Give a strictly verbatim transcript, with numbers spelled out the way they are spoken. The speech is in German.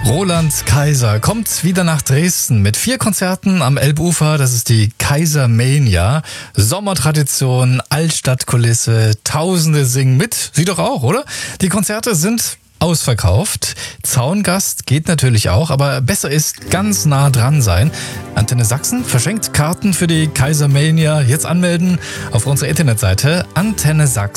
Roland Kaiser kommt wieder nach Dresden mit vier Konzerten am Elbufer. Das ist die Kaisermania. Sommertradition, Altstadtkulisse, Tausende singen mit. Sie doch auch, oder? Die Konzerte sind ausverkauft. Zaungast geht natürlich auch, aber besser ist ganz nah dran sein. Antenne Sachsen verschenkt Karten für die Kaisermania. Jetzt anmelden auf unserer Internetseite Antenne Sachsen.